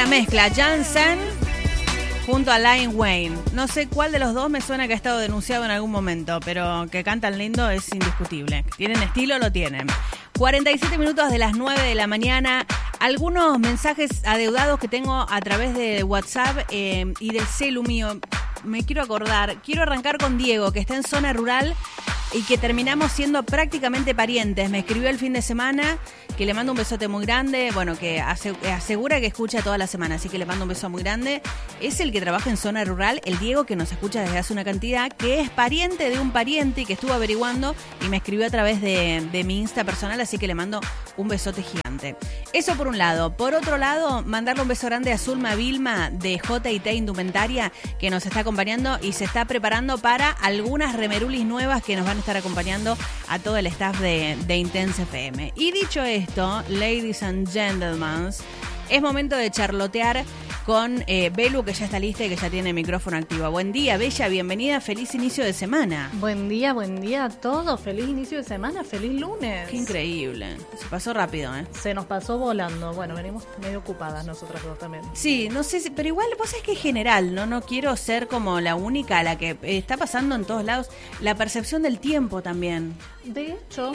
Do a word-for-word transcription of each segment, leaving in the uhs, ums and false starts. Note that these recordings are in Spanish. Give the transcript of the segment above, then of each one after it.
mezcla Jansen junto a Lil Wayne. No sé cuál de los dos me suena que ha estado denunciado en algún momento, pero que cantan lindo es indiscutible. ¿Tienen estilo? Lo tienen. cuarenta y siete minutos de las nueve de la mañana. Algunos mensajes adeudados que tengo a través de WhatsApp eh, y del celu mío. Me quiero acordar. Quiero arrancar con Diego, que está en zona rural y que terminamos siendo prácticamente parientes. Me escribió el fin de semana, que le mando un besote muy grande. Bueno, que asegura que escucha toda la semana, así que le mando un beso muy grande. Es el que trabaja en zona rural, el Diego, que nos escucha desde hace una cantidad, que es pariente de un pariente y que estuvo averiguando y me escribió a través de, de mi Insta personal, así que le mando un besote gigante. Eso por un lado. Por otro lado, mandarle un beso grande a Zulma Vilma de J y T Indumentaria, que nos está acompañando y se está preparando para algunas remerulis nuevas que nos van a estar acompañando a todo el staff de, de Intense F M. Y dicho esto, ladies and gentlemen, es momento de charlotear con eh, Belu, que ya está lista y que ya tiene el micrófono activo. Buen día, Bella, bienvenida, feliz inicio de semana. Buen día, buen día a todos, feliz inicio de semana, feliz lunes. Qué increíble, se pasó rápido, ¿eh? Se nos pasó volando, bueno, venimos medio ocupadas nosotras dos también. Sí, no sé, si, pero igual vos sabés que es general, ¿no? No quiero ser como la única a la que eh, está pasando en todos lados, la percepción del tiempo también. De hecho,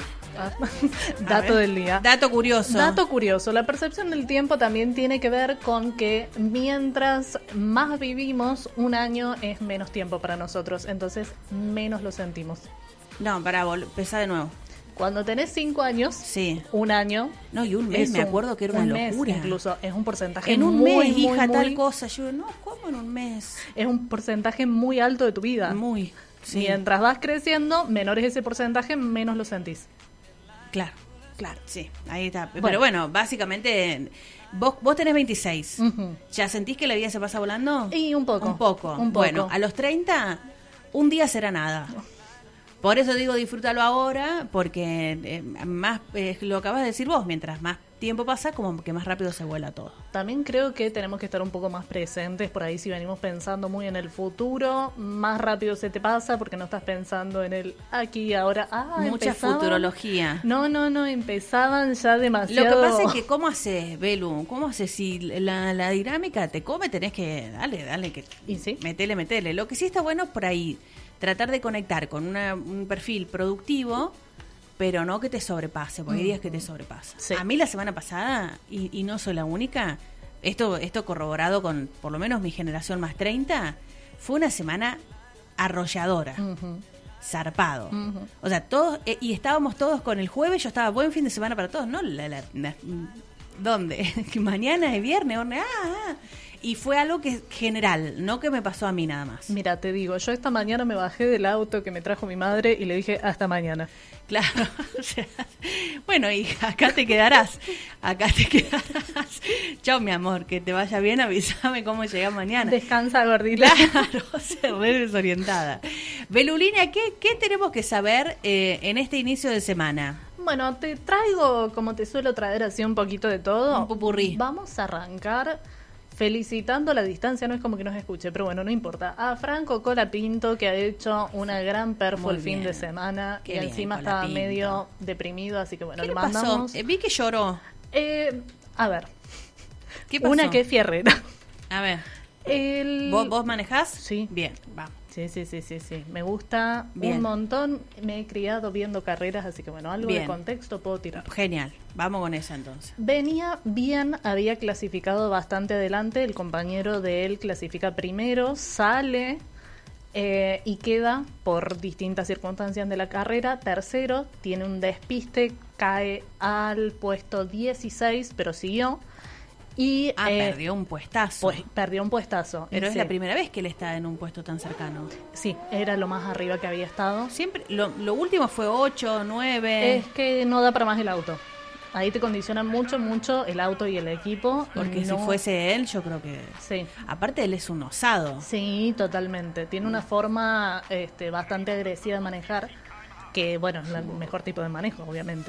dato del día. Dato curioso. Dato curioso, la percepción del tiempo también tiene que ver con que mientras más vivimos, un año es menos tiempo para nosotros, entonces menos lo sentimos. No, pará, empezá de nuevo. Cuando tenés cinco años, sí, un año. No, y un mes, me acuerdo que era una mes, locura. Incluso es un porcentaje en un muy, mes, muy, hija, muy, tal cosa. Yo, no, ¿cómo en un mes? Es un porcentaje muy alto de tu vida. Muy. Sí. Mientras vas creciendo, menor es ese porcentaje, menos lo sentís. Claro, claro, sí, ahí está. Bueno. Pero bueno, básicamente, vos, vos tenés veintiséis. Uh-huh. ¿Ya sentís que la vida se pasa volando? Y un poco. Un poco. Un poco. Bueno, a los treinta, un día será nada. Por eso digo, disfrútalo ahora, porque eh, más eh, lo acabas de decir vos, mientras más tiempo pasa, como que más rápido se vuela todo. También creo que tenemos que estar un poco más presentes, por ahí si venimos pensando muy en el futuro, más rápido se te pasa porque no estás pensando en el aquí y ahora. Ah, mucha empezaban. Futurología. No, no, no, empezaban ya demasiado. Lo que pasa es que, ¿cómo haces, Belu? ¿Cómo haces? Si la, la dinámica te come, tenés que, dale, dale, que ¿Y sí? metele, metele. Lo que sí está bueno por ahí, tratar de conectar con una, un perfil productivo, pero no que te sobrepase, porque hay días que te sobrepasa. Sí. A mí la semana pasada, y, y no soy la única, esto, esto corroborado con por lo menos mi generación más treinta, fue una semana arrolladora, uh-huh. zarpado. Uh-huh. O sea, todos, eh, y estábamos todos con el jueves, yo estaba buen fin de semana para todos, ¿no? La, la, la, ¿Dónde? Mañana es viernes, ah, ah. Y fue algo que general, no que me pasó a mí nada más. Mira, te digo, yo esta mañana me bajé del auto que me trajo mi madre y le dije hasta mañana. Claro, o sea, bueno, hija, acá te quedarás, acá te quedarás. Chao, mi amor, que te vaya bien, avísame cómo llega mañana. Descansa, gordita. Claro, o sea, re desorientada. Belulina, ¿qué, qué tenemos que saber eh, en este inicio de semana? Bueno, te traigo, como te suelo traer así un poquito de todo. Un popurrí. Vamos a arrancar felicitando la distancia, no es como que nos escuche, pero bueno, no importa. A Franco Colapinto, que ha hecho una gran perfo el fin de semana. Qué y bien, encima Colapinto. Estaba medio deprimido, así que bueno, ¿Qué le le mandamos. Pasó? Eh, vi que lloró. Eh, a ver. ¿Qué pasó? Una que es fierrera. A ver. El... ¿Vos, ¿Vos manejás? Sí. Bien, va. Sí, sí, sí, sí, sí. Me gusta bien. Un montón. Me he criado viendo carreras, así que bueno, algo bien. De contexto puedo tirar. Genial. Vamos con eso entonces. Venía bien, había clasificado bastante adelante. El compañero de él clasifica primero, sale eh, y queda por distintas circunstancias de la carrera. Tercero, tiene un despiste, cae al puesto dieciséis, pero siguió. Y, ah, eh, perdió un puestazo. Pues, perdió un puestazo. Pero sí. Es la primera vez que él está en un puesto tan cercano. Sí, era lo más arriba que había estado. Siempre, lo, lo último fue ocho, nueve. Es que no da para más el auto. Ahí te condiciona mucho, mucho el auto y el equipo. Porque no... si fuese él, yo creo que... Sí. Aparte, él es un osado. Sí, totalmente. Tiene una forma este, bastante agresiva de manejar, que, bueno, es el mejor tipo de manejo, obviamente.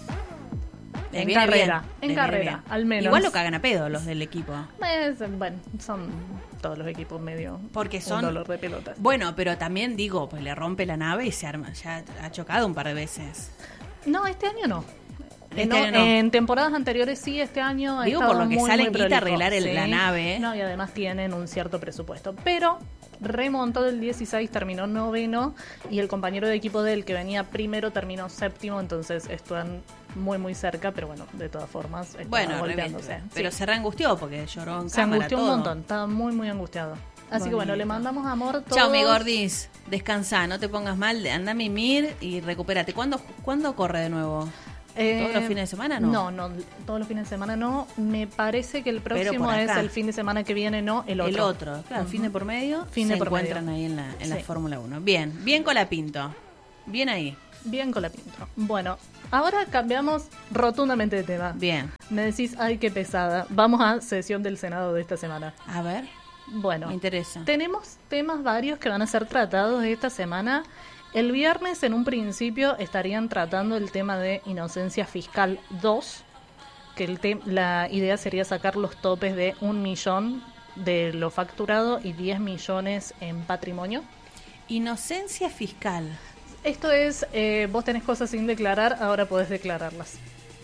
En carrera, bien, en carrera, bien. Al menos. Igual lo cagan a pedo los del equipo. Es, bueno, son todos los equipos medio porque son un dolor de pelotas. Bueno, pero también digo, pues le rompe la nave y se arma. Ya ha chocado un par de veces. No, este año no. Eh, Este no, año no. En temporadas anteriores sí, este año ha Digo, estado por lo que muy, salen muy guita prolijo. arreglar el- Sí. la nave. No, y además tienen un cierto presupuesto. Pero remontó del dieciséis, terminó noveno, y el compañero de equipo de él, que venía primero, terminó séptimo, entonces están muy, muy cerca, pero bueno, de todas formas, estaba Bueno, golpeándose. realmente, pero Sí. se reangustió porque lloró en Se cámara angustió todo. un montón, estaba muy, muy angustiado. Así que bueno, Bonito. le mandamos amor. Todos. Chao, mi gordis. Descansá, no te pongas mal, anda a mimir y recupérate. ¿Cuándo, ¿cuándo corre de nuevo? Eh, ¿Todos los fines de semana no? No, no, todos los fines de semana no. Me parece que el Pero próximo por es acá. el fin de semana que viene, no el otro. El otro, claro, Ujú. fin de por medio, Fin se de por encuentran medio. ahí en la, en la Sí. Fórmula uno. Bien, bien con la Pinto. Bien ahí, Bien con la pinto. Bueno, ahora cambiamos rotundamente de tema. bien. Me decís, ay, qué pesada. Vamos a sesión del Senado de esta semana. A ver, Bueno, me interesa. tenemos temas varios que van a ser tratados esta semana. El viernes, en un principio, estarían tratando el tema de inocencia fiscal dos, que el te- la idea sería sacar los topes de un millón de lo facturado y diez millones en patrimonio. Inocencia fiscal. Esto es, eh, vos tenés cosas sin declarar, ahora podés declararlas.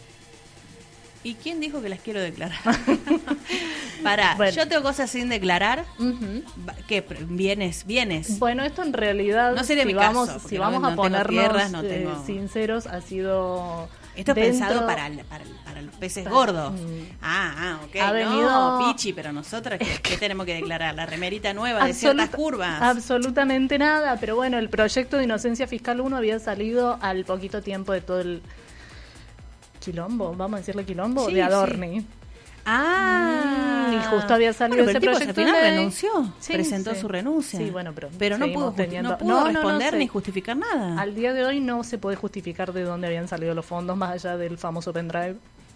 ¿Y quién dijo que las quiero declarar? Pará, Bueno. yo tengo cosas sin declarar. Ujú. Va- ¿Qué? Bienes, bienes. Bueno, esto en realidad, No sería si mi vamos, caso, porque si no- vamos no a tengo ponernos tierras, no eh, tengo- sinceros, ha sido Esto es dentro- pensado para, el- para, el- para los peces Pa- gordos. mm. Ah, ah, ok. Ha No, venido- Pichi, pero nosotros, ¿qué, qué tenemos que declarar? La remerita nueva de Absoluta- ciertas curvas. Absolutamente nada, pero bueno, el proyecto de Inocencia Fiscal uno había salido al poquito tiempo de todo el quilombo, vamos a decirle quilombo, Sí, de Adorni. Ah, Mm, y justo había salido Bueno, pero ese el tipo proyecto al final de ley. renunció, Sí, presentó sí. su renuncia. Sí, bueno, pero pero no seguimos pudo, justi- teniendo- no pudo No, no, no, responder sí. ni justificar nada. Al día de hoy no se puede justificar de dónde habían salido los fondos, más allá del famoso pendrive.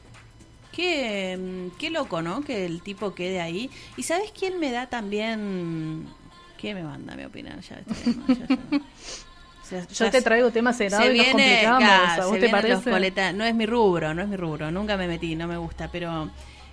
Qué, mm, qué loco, ¿no? Que el tipo quede ahí. ¿Y sabes quién me da también? ¿Qué me manda a mi opinar ya de este tema? Ya- ya- o sea, Yo ya te se- traigo temas Senado se y nos viene, complicamos. claro, ¿A vos se te vienen los parece? coleta- no es mi rubro, no es mi rubro, nunca me metí, no me gusta, pero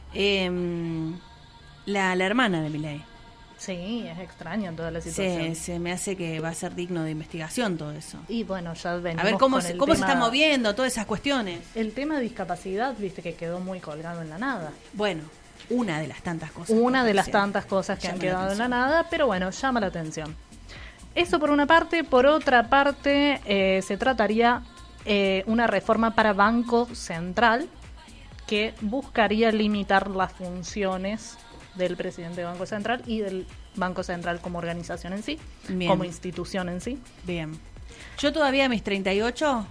em, la, la hermana de Milei, Sí, es extraña toda la se, situación. se me hace que va a ser digno de investigación todo eso. Y bueno, ya venimos A ver cómo, con se, el cómo se tema- está moviendo todas esas cuestiones. El tema de discapacidad, viste que quedó muy colgado en la nada. Bueno, una de las tantas cosas. Una que de las aparecieron. tantas cosas que Llama han la quedado en la atención. nada, pero bueno, llama la atención. Eso por una parte. Por otra parte, eh, se trataría eh, una reforma para Banco Central que buscaría limitar las funciones del presidente del Banco Central y del Banco Central como organización en sí, Bien. como institución en sí. Bien. Yo todavía a mis treinta y ocho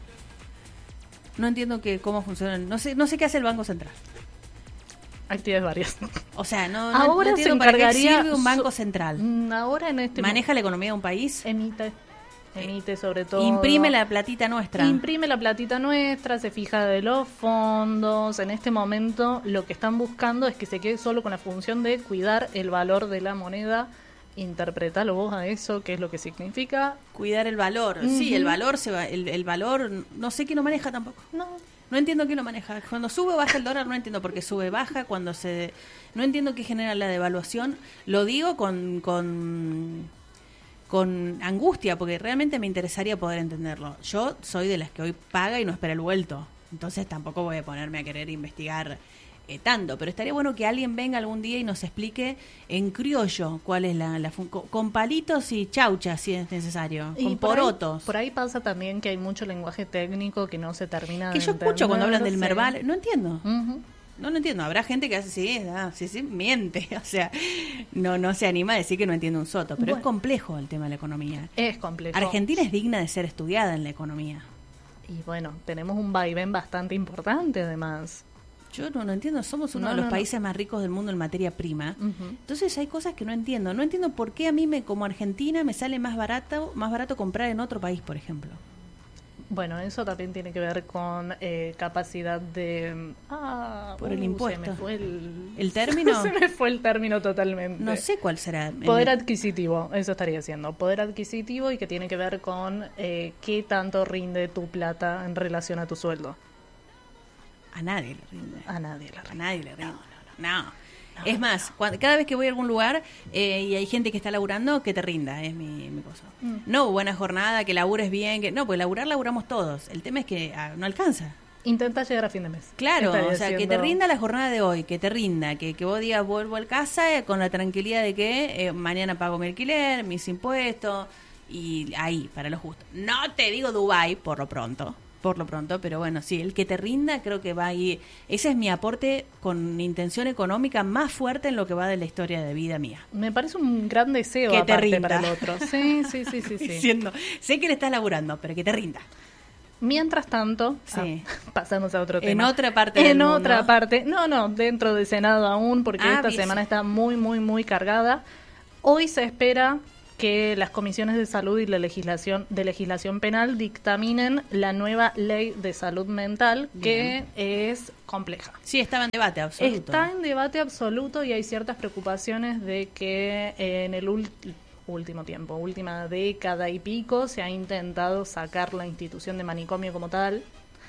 no entiendo que cómo funcionan. No sé, no sé qué hace el Banco Central. Actividades varias. O sea, no, no- Ahora no se entiendo para qué encargaría sirve un banco so- central. Mm, Ahora en este ¿Maneja la economía de un país? emite, emite sobre todo. Imprime la platita nuestra. Imprime la platita nuestra, se fija de los fondos. En este momento lo que están buscando es que se quede solo con la función de cuidar el valor de la moneda. Interpretalo vos a eso, qué es lo que significa. Cuidar el valor. Sí, Ujú. el valor se va, el, el valor, no sé quién lo maneja tampoco. No, No entiendo quién lo maneja. Cuando sube o baja el dólar no entiendo por qué sube baja. Cuando se, no entiendo qué genera la devaluación. Lo digo con, con, con angustia porque realmente me interesaría poder entenderlo. Yo soy de las que hoy paga y no espera el vuelto. Entonces tampoco voy a ponerme a querer investigar eh, tanto. Pero estaría bueno que alguien venga algún día y nos explique en criollo cuál es la, la fun- con, con palitos y chauchas si es necesario. y Con por ahí- porotos. Por ahí pasa también que hay mucho lenguaje técnico que no se termina que de yo escucho cuando hablan del entender, Merval. sí. No entiendo. Ujú. No, no entiendo. Habrá gente que hace sí, ah, sí, sí, miente. O sea, no, no se anima a decir que no entiende un soto. Pero Bueno. es complejo el tema de la economía. Es complejo. Argentina es digna de ser estudiada en la economía. Y bueno, tenemos un vaivén bastante importante además. Yo no, no entiendo. Somos uno No, de los no, no. países más ricos del mundo en materia prima. Ujú. Entonces hay cosas que no entiendo. No entiendo por qué a mí, me, como Argentina, me sale más barato, más barato comprar en otro país, por ejemplo. Bueno, eso también tiene que ver con eh, capacidad de... Ah, Por el uh, impuesto. Se me fue el... ¿El término? se me fue el término totalmente. No sé cuál será. Poder El- adquisitivo, eso estaría haciendo. Poder adquisitivo y que tiene que ver con eh, qué tanto rinde tu plata en relación a tu sueldo. A nadie le rinde. A nadie le A rinde. nadie le rinde. No. Es más, cuando- cada vez que voy a algún lugar eh, y hay gente que está laburando, que te rinda, es mi, mi cosa. Mm. No, buena jornada, que labures bien, que no, pues laburar laburamos todos. El tema es que ah, no alcanza. Intenta llegar a fin de mes. Claro, Estaría o sea, que siendo- te rinda la jornada de hoy, que te rinda, que, que vos digas vuelvo a casa eh, con la tranquilidad de que eh, mañana pago mi alquiler, mis impuestos y ahí, para lo justo. No te digo Dubái por lo pronto, por lo pronto, pero bueno, sí, el que te rinda creo que va ahí. Ese es mi aporte con intención económica más fuerte en lo que va de la historia de vida mía. Me parece un gran deseo Que te aparte rinda. para el otro. Sí, sí, sí, sí, sí. Diciendo, sé que le estás laburando, pero que te rinda. Mientras tanto, Sí. ah, pasamos a otro En tema. otra parte En del otra mundo. parte, no, no, dentro del Senado aún, porque Ah, esta bien. semana está muy, muy, muy cargada. Hoy se espera que las comisiones de salud y la legislación de legislación penal dictaminen la nueva ley de salud mental, que es compleja. Sí, estaba en debate absoluto. Está en debate absoluto y hay ciertas preocupaciones de que en el ul- último tiempo, última década y pico, se ha intentado sacar la institución de manicomio como tal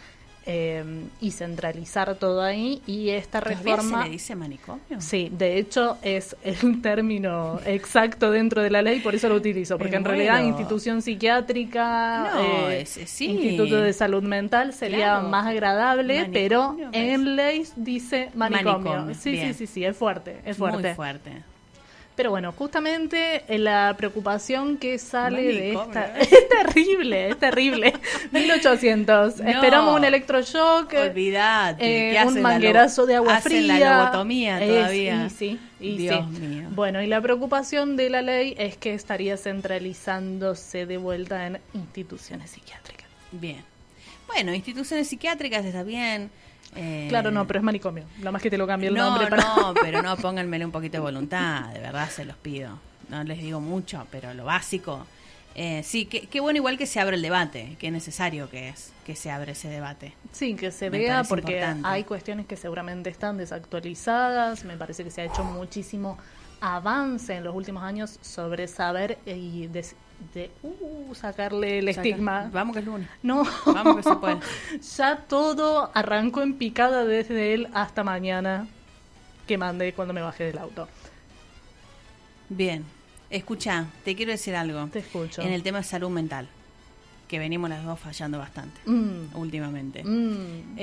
eh, y centralizar todo ahí, y esta ¿Todavía reforma... se le dice manicomio? Sí, de hecho es el término exacto dentro de la ley, por eso lo utilizo, porque Me en realidad muero. institución psiquiátrica, No, eh, es- sí. instituto de salud mental sería Claro. más agradable, pero Manicomio, en ley dice manicomio. Manicomio, Sí, bien. sí, sí, sí, es fuerte, es fuerte. Muy fuerte. Pero bueno, justamente eh, la preocupación que sale de Manicomio, esta... ¿eh? Es terrible, es terrible. mil ochocientos. No. Esperamos un electroshock. Olvídate. eh, ¿qué hacen un la lo- manguerazo de agua hacen fría. la lobotomía Es- todavía? y sí, y Dios sí. mío. Bueno, y la preocupación de la ley es que estaría centralizándose de vuelta en instituciones psiquiátricas. Bien. Bueno, instituciones psiquiátricas está bien. eh, Claro, no, pero es manicomio. Nada más que te lo cambie el no, nombre. para- no, pero no, pónganmele un poquito de voluntad, de verdad se los pido. No les digo mucho, pero lo básico. Eh, sí, qué qué bueno igual que se abre el debate, qué necesario que es que se abre ese debate. Sí, que se Me vea, parece porque importante. hay cuestiones que seguramente están desactualizadas. Me parece que se ha hecho muchísimo avance en los últimos años sobre saber y de, de, uh, sacarle el Saca- estigma. Vamos que es lunes. No, Vamos que se puede. ya todo arrancó en picada desde él hasta mañana, que mandé cuando me bajé del auto. Bien. Escucha, te quiero decir algo. Te escucho. En el tema de salud mental, que venimos las dos fallando bastante Mm, últimamente. mm.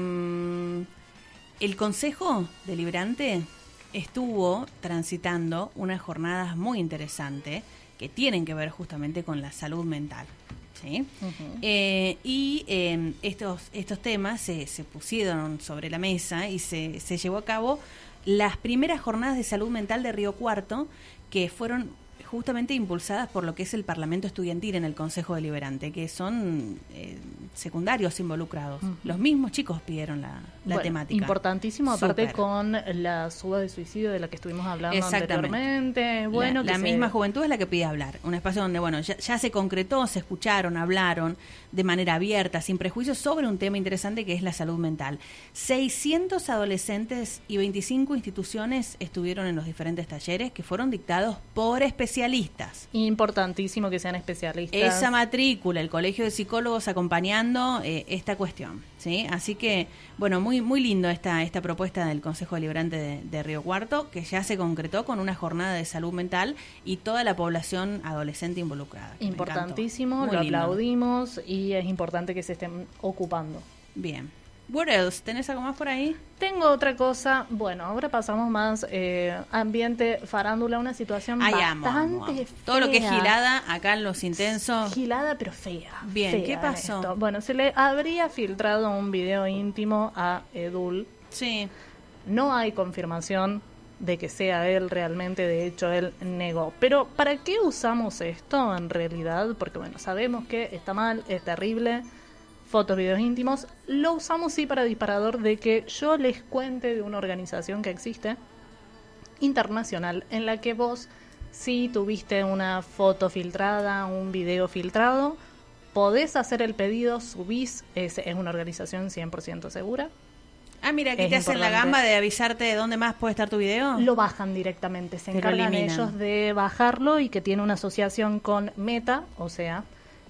Eh, el Consejo Deliberante estuvo transitando unas jornadas muy interesantes que tienen que ver justamente con la salud mental. ¿Sí? Ujú. Eh, y eh, estos, estos temas se, se pusieron sobre la mesa y se, se llevó a cabo las primeras jornadas de salud mental de Río Cuarto, que fueron justamente impulsadas por lo que es el Parlamento Estudiantil en el Consejo Deliberante, que son eh, secundarios involucrados. Ujú. Los mismos chicos pidieron la, la Bueno, temática. importantísimo, aparte Súper. con la suba de suicidio de la que estuvimos hablando Exactamente. anteriormente. Bueno, la que la se- misma juventud es la que pide hablar. Un espacio donde, bueno, ya, ya se concretó, se escucharon, hablaron de manera abierta, sin prejuicios, sobre un tema interesante que es la salud mental. seiscientos adolescentes y veinticinco instituciones estuvieron en los diferentes talleres que fueron dictados por especialistas. Importantísimo que sean especialistas. Esa matrícula, el Colegio de Psicólogos acompañando eh, esta cuestión, ¿sí? Así que, bueno, muy muy lindo esta esta propuesta del Consejo Deliberante de, de Río Cuarto, que ya se concretó con una jornada de salud mental y toda la población adolescente involucrada. que me Importantísimo, encantó. lo Muy lindo. aplaudimos y es importante que se estén ocupando. Bien. What else? ¿Tenés algo más por ahí? Tengo otra cosa, bueno, ahora pasamos más eh, ambiente farándula, una situación Ay, bastante amo, amo, amo. Todo lo que es fea. gilada, acá en Los Intensos. Gilada pero fea. Bien, fea ¿qué en pasó? esto. Bueno, se le habría filtrado un video íntimo a Edul. Sí. No hay confirmación de que sea él realmente, de hecho él negó. Pero ¿para qué usamos esto en realidad? Porque bueno, sabemos que está mal, es terrible, fotos, videos íntimos. Lo usamos sí para disparador de que yo les cuente de una organización que existe, internacional, en la que vos, si tuviste una foto filtrada, un video filtrado, podés hacer el pedido, subís, es, es una organización cien por ciento segura. Ah, mira, aquí Es te hacen la importante. gamba de avisarte de dónde más puede estar tu video. Lo bajan directamente, se Te lo encargan eliminan. ellos de bajarlo, y que tiene una asociación con Meta, o sea,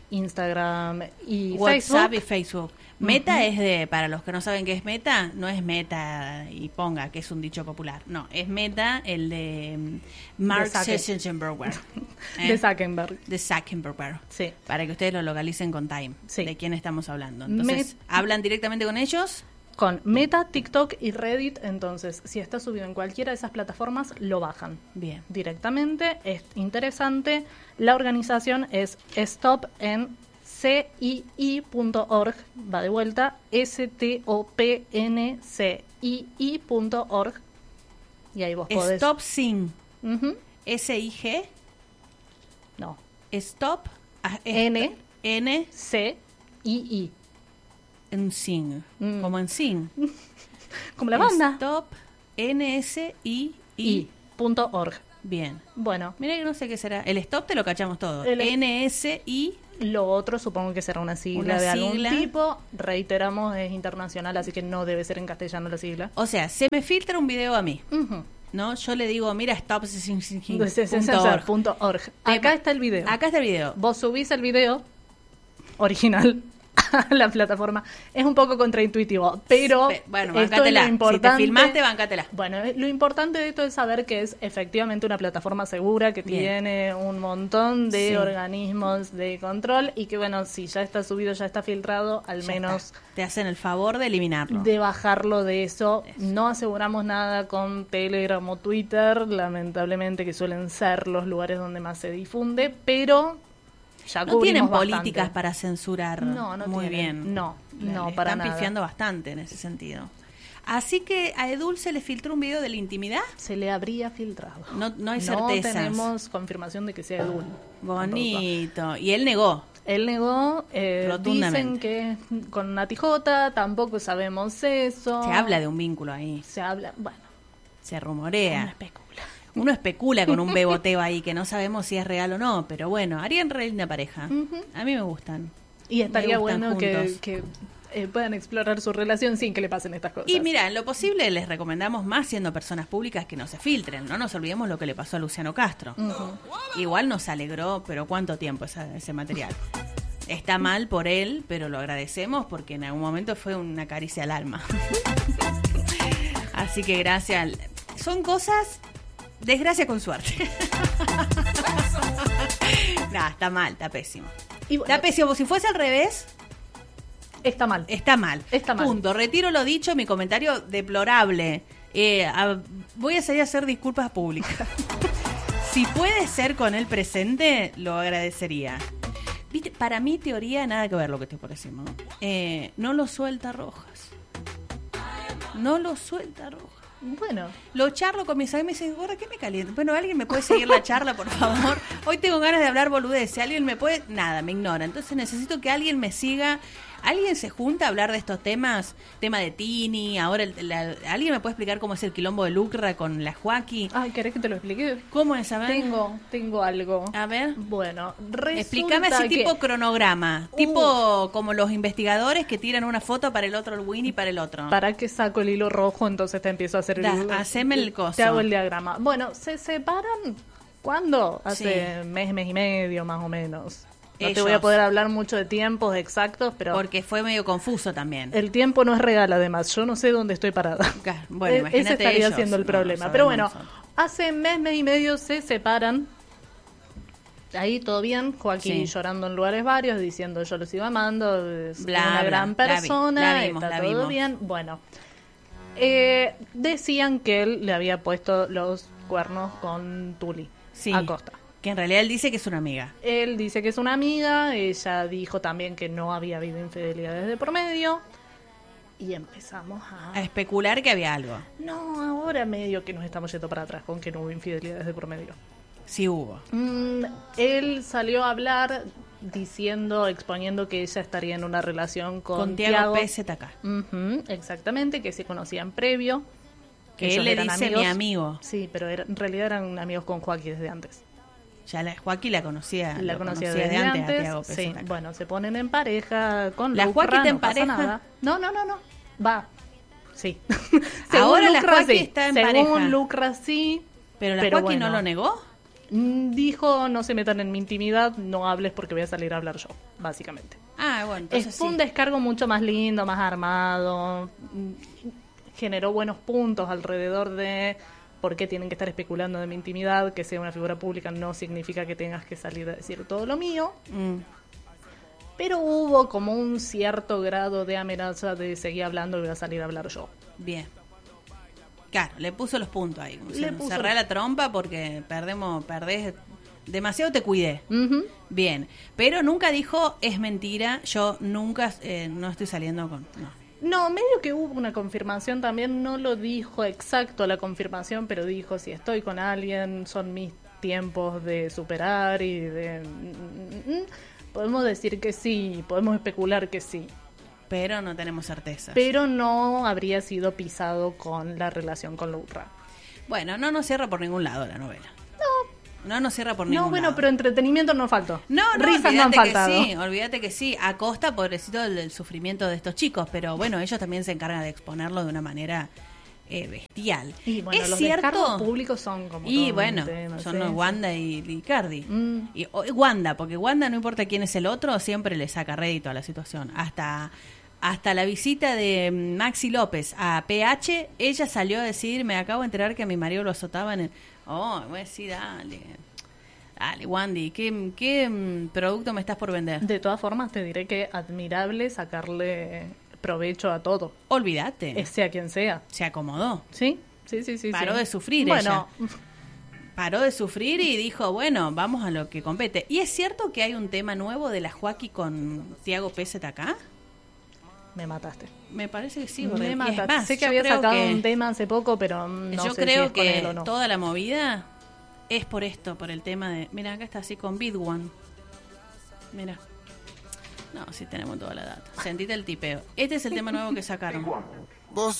Instagram y WhatsApp Facebook. y Facebook. Meta uh-huh. es de, para los que no saben qué es Meta, no es Meta y ponga que es un dicho popular. No, es Meta el de um, Mark Zuckerberg. ¿eh? De Zuckerberg. De Zuckerberg. Sí. Para que ustedes lo localicen con time. Sí. De quién estamos hablando. Entonces, Met- ¿hablan directamente con ellos? Con Meta, TikTok y Reddit. Entonces, si está subido en cualquiera de esas plataformas, lo bajan. Bien. Directamente. Es interesante. La organización es Stop en C I I punto org, va de vuelta, S T O P N C I I punto org, y ahí vos podés... Stop Sing, uh-huh. S I G, no, Stop, N, N, C I I, en Sing, mm. como en Sing, como la banda. Stop, N, S, I, I, punto org. Bien. Bueno. Mira que no sé qué será. El stop te lo cachamos todo. El N, S, I. Lo otro supongo que será una sigla una de sigla. algún tipo. Reiteramos, es internacional, así que no debe ser en castellano la sigla. O sea, se me filtra un video a mí. Uh-huh. ¿No? Yo le digo, mira, stop punto org. Acá está el video. Acá está el video. Vos subís el video original a la plataforma. Es un poco contraintuitivo, pero bueno, esto es lo importante. Si te filmaste, bancátela. Bueno, lo importante de esto es saber que es efectivamente una plataforma segura, que Bien. tiene un montón de sí. organismos de control y que, bueno, si ya está subido, ya está filtrado, al ya menos... Está. Te hacen el favor de eliminarlo. De bajarlo de eso. eso. No aseguramos nada con Telegram o Twitter, lamentablemente, que suelen ser los lugares donde más se difunde, pero... Ya no tienen bastante. políticas para censurar no, no muy tienen. bien. No, no, le para están nada. pifiando bastante en ese sentido. Así que a Edul se le filtró un video de la intimidad. Se le habría filtrado. No, no hay certezas. No tenemos confirmación de que sea Edul. Bonito. Y él negó. Él negó. Eh, dicen que con Nati J, tampoco sabemos eso. Se habla de un vínculo ahí. Se habla, bueno. Se rumorea. Uno especula. Uno especula con un beboteo ahí que no sabemos si es real o no, pero bueno, harían re linda pareja. Uh-huh. A mí me gustan. Y estaría bueno que, que eh, puedan explorar su relación sin que le pasen estas cosas. Y mira, en lo posible les recomendamos más siendo personas públicas que no se filtren. No nos olvidemos lo que le pasó a Luciano Castro. Uh-huh. Igual nos alegró, pero ¿cuánto tiempo esa, ese material? Está mal por él, pero lo agradecemos porque en algún momento fue una caricia al alma. Así que gracias. Son cosas... Desgracia con suerte. Nah, está mal, está pésimo. Y bueno, está pésimo. Si fuese al revés... Está mal. Está mal. Está mal. Punto. Retiro lo dicho, mi comentario deplorable. Eh, a, voy a salir a hacer disculpas públicas. Si puede ser con el presente, lo agradecería. ¿Viste? Para mi teoría, nada que ver lo que estoy por decir, ¿no? Eh, no lo suelta Rojas. No lo suelta Rojas. Bueno, lo charlo con mis amigos y me dicen, gorda, ¿qué me calienta? Bueno, ¿alguien me puede seguir la charla, por favor? Hoy tengo ganas de hablar boludez. Si alguien me puede... Nada, me ignora. Entonces necesito que alguien me siga. ¿Alguien se junta a hablar de estos temas? Tema de Tini, ahora... El, la, ¿alguien me puede explicar cómo es el quilombo de Lucra con la Joaquí? Ay, ¿querés que te lo explique? ¿Cómo es? A ver. Tengo, tengo algo. A ver. Bueno, resulta explícame así que... tipo cronograma. Uh. Tipo como los investigadores que tiran una foto para el otro el win y para el otro. ¿Para qué saco el hilo rojo? Entonces te empiezo a hacer da, el... Haceme el coso. Te hago el diagrama. Bueno, ¿se separan cuándo? Hace sí. mes, mes y medio más o menos. No Ellos. Te voy a poder hablar mucho de tiempos exactos, pero... Porque fue medio confuso también. El tiempo no es real, además. Yo no sé dónde estoy parada. Bueno, imagínate. Ese estaría ellos. siendo el problema. No, pero bueno, hace mes, mes y medio se separan. Ahí todo bien. Joaquín sí. llorando en lugares varios, diciendo yo lo sigo amando, es bla, una bla, gran persona, la vi, la vimos, está la todo vimos. bien. Bueno, eh, decían que él le había puesto los cuernos con Tuli sí. Acosta. Que en realidad él dice que es una amiga. Él dice que es una amiga, ella dijo también que no había habido infidelidades de por medio. Y empezamos a... A especular que había algo. No, ahora medio que nos estamos yendo para atrás con que no hubo infidelidades de por medio. Sí hubo. Mm, él salió a hablar diciendo, exponiendo que ella estaría en una relación con, con Tiago P Z K. Uh-huh, exactamente, que se conocían previo. Que él le dice amigos. Mi amigo. Sí, pero era, en realidad eran amigos con Joaquín desde antes. Ya la Joaquín la conocía, la conocía, conocía desde de antes, antes. a Tiago P Z K. Sí, bueno, se ponen en pareja con la Lucra, Joaquín está en no pasa pareja. Nada. No, no, no, no. Va. Sí. Ahora Lucra, la Joaquín sí. está en Según pareja. Lucra sí. Pero la pero Joaquín bueno, no lo negó. Dijo, no se metan en mi intimidad, no hables porque voy a salir a hablar yo, básicamente. Ah, bueno, entonces Es, fue sí. un descargo mucho más lindo, más armado, generó buenos puntos alrededor de por qué tienen que estar especulando de mi intimidad, que sea una figura pública no significa que tengas que salir a decir todo lo mío. Mm. Pero hubo como un cierto grado de amenaza de seguir hablando y voy a salir a hablar yo. Bien. Claro, le puso los puntos ahí. Como Le diciendo, puso cerré los- la trompa porque perdemos, perdés, demasiado te cuidé. Ujú. Bien, pero nunca dijo, es mentira, yo nunca, eh, no estoy saliendo con... No. No, medio que hubo una confirmación también, no lo dijo exacto la confirmación, pero dijo, si estoy con alguien, son mis tiempos de superar y de... Podemos decir que sí, podemos especular que sí, Pero no tenemos certezas. pero no habría sido pisado con la relación con Lourra. Bueno, no nos cierra por ningún lado la novela. No. No nos cierra por ningún No, bueno, lado. pero entretenimiento no faltó. No, no, Risas no han olvídate faltado. que sí, olvídate que sí, a costa, pobrecito, del, del sufrimiento de estos chicos, pero bueno, ellos también se encargan de exponerlo de una manera eh, bestial. Y bueno, ¿Es los cierto? descargos públicos son como todo Y un bueno, tema, son sí, sí. Wanda y Icardi. Mm. Y, o- Wanda, porque Wanda no importa quién es el otro, siempre le saca rédito a la situación. Hasta, hasta la visita de Maxi López a P H, ella salió a decir, me acabo de enterar que a mi marido lo azotaban en... Oh, voy a decir, dale, dale, Wandy, ¿qué, qué mm, producto me estás por vender? De todas formas, te diré que admirable sacarle provecho a todo, Olvídate, sea quien sea. se acomodó. ¿Sí? Sí, sí, sí. Paró sí. de sufrir Bueno, Paró de sufrir y dijo, bueno, vamos a lo que compete. ¿Y es cierto que hay un tema nuevo de la Joaquí con Tiago Peset acá? me mataste. Me parece que sí. porque- y me es mataste. más, sé que yo había creo sacado que- un tema hace poco, pero no yo sé creo si es con que él o no. toda la movida es por esto, por el tema de... Mira, acá está así con Bid One. Mira. No, sí tenemos toda la data. Sentite el tipeo. Este es el tema nuevo que sacaron. Vos